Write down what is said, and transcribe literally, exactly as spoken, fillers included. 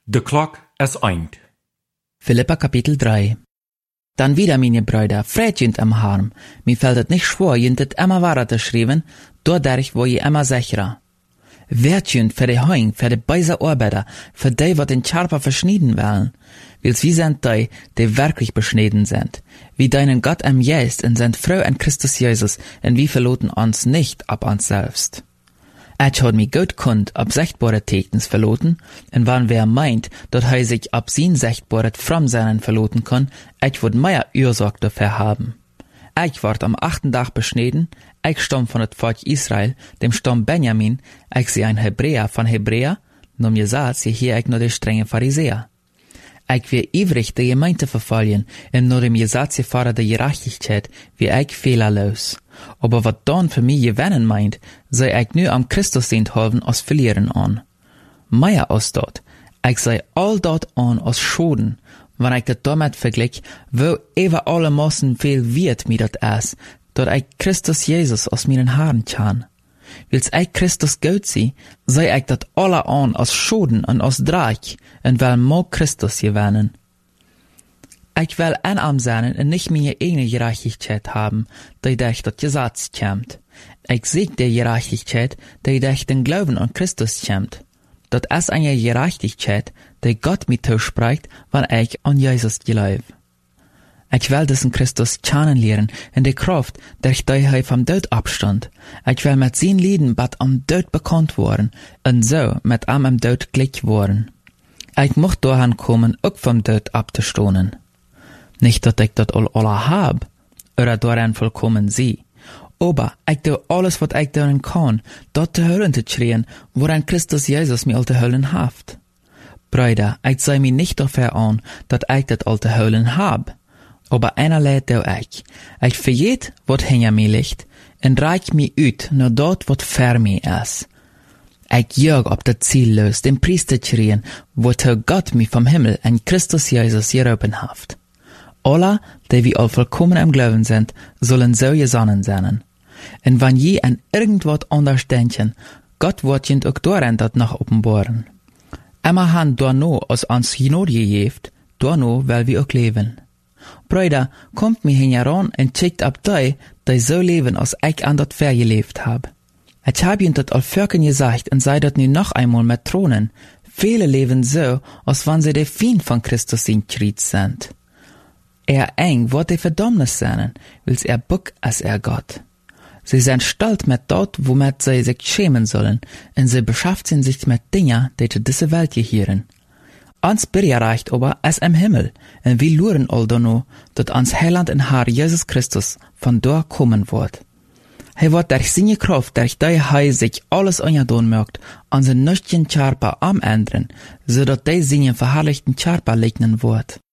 De klok is eind. Philippa Kapitel drei. Dann wieder, meine Brüder, freit jünt am Harm. Mir fällt es nicht schwer, jünt es immer wahrer zu schreiben, dadurch wo je immer sicherer. Wert jünt für die Heung, für die beise Arbeiter, für die, wat den Charper verschnieden wollen. Wils wie sind die, die wirklich beschnitten sind. Wie deinen Gott am jäst und sind froh an Christus Jesus, und wie verloten uns nicht ab uns selbst. Ich hat mi gut kund ab sichtbare Tekens verloten, und wann wer meint, dat er sich ab sin sichtbare from seinen verloten kann, ich würd mehr Ursache dafür haben. Ich ward am achten Tag beschnitten, ich stamm von het Volk Israel, dem Stamm Benjamin, ich sie ein Hebräer von Hebräer, nur mir sagt sie hier ich nur die strenge Pharisäer. Ich wir ivrig die Gemeinde verfallen, und nur dem Jesatz sie fahre der Gerechtigkeit, wie ich fehlerlos. Aber wat dann für mich gewinnen meint, sei ich nur am Christus sehnt halben als verlieren an. Mehr als dort, ich sei all dort an als Schoden, wenn ich das damit vergleich, wo ever alle Massen viel wird mir dat es, dort ich Christus Jesus aus meinen Haaren kann. Wils ich Christus gut sie, sei ich dat alle an als Schoden und als Dreck, und will mo Christus gewinnen. Ich will einarm sein und nicht meine eigene Gerechtigkeit haben, die durch das Gesetz kommt. Ich sehe die Gerechtigkeit, die durch den Glauben an Christus kommt. Das ist eine Gerechtigkeit, die Gott mir zuspricht, wenn ich an Jesus glaube. Ich will diesen Christus kennenlernen in der Kraft, durch die er vom Tod abstand. Ich will mit seinen Lieden bald am Tod bekannt worden und so mit ihm am Tod gleich worden. Ich mocht dahin kommen, auch vom Tod abzustohnen. Nicht, dass ich das all alle hab, oder daran vollkommen sie. Aber ich tu alles, was ich darin kann, dort zu hören zu schreien, woran Christus Jesus mir all zu hören haft. Brüder, ich sei mir nicht dafür an, dass ich das all zu hören hab. Aber einer lädt du ich. Ich verjet, was hinter mir liegt, und reich mir ut, nur dort, was für mir ist. Ich jag ob das Ziel los, den Priester schreien, wozu Gott mir vom Himmel in Christus Jesus gerufen haft. Alle, die wir all vollkommen im Glauben sind, sollen so gesonnen sein. Und wenn je an irgendwas anders denken, Gott wird jent auch darin das noch offenbaren. Immer han dorno aus uns Gnade gegeben, dorno weil wir auch leben. Brüder, kommt mir hin heran und checkt ab die, die so leben, als ich an das Fair gelebt hab. Ich hab jent das all Völkern gesagt und sei das nu noch einmal mit Thronen. Viele leben so, als wenn sie der Feind von Christus in Krieg sind. Er eng wird die Verdammnis sein, wils er buck als er Gott. Sie sind stolz mit dort, womit sie sich schämen sollen, und sie beschäftigen sich mit Dingen, die zu dieser Welt gehören. Ans Birja reicht aber als im Himmel, und wir luren all no, dass ans Heiland und Herr Jesus Christus von dort kommen wird. Er wird durch seine Kraft, durch die er sich alles angedon mögt, an den nüchtern Charpa am ändern, so dass der seinen verherrlichten Charpa legnen wird.